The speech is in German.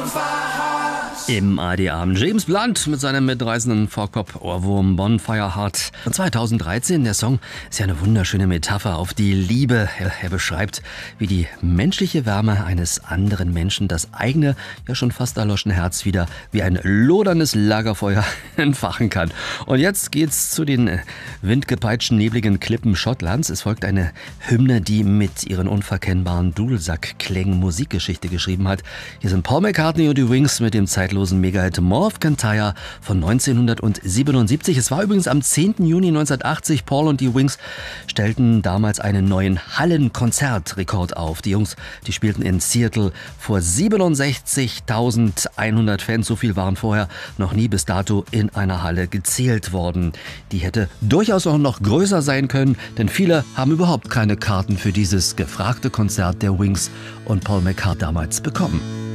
Im AD-Abend James Blunt mit seinem mitreißenden Folk-Pop-Ohrwurm Bonfire Heart. 2013, der Song ist ja eine wunderschöne Metapher auf die Liebe. Er beschreibt, wie die menschliche Wärme eines anderen Menschen das eigene, ja schon fast erloschene Herz wieder wie ein loderndes Lagerfeuer entfachen kann. Und jetzt geht's zu den windgepeitschten, nebligen Klippen Schottlands. Es folgt eine Hymne, die mit ihren unverkennbaren Dudelsackklängen Musikgeschichte geschrieben hat. Hier sind Paul McCartney und die Wings mit dem zeitlosen Mega-Hit More of Kintyre von 1977. Es war übrigens am 10. Juni 1980. Paul und die Wings stellten damals einen neuen Hallenkonzertrekord auf. Die Jungs, die spielten in Seattle vor 67.100 Fans. So viel waren vorher noch nie bis dato in einer Halle gezählt worden. Die hätte durchaus auch noch größer sein können, denn viele haben überhaupt keine Karten für dieses gefragte Konzert der Wings und Paul McCartney damals bekommen.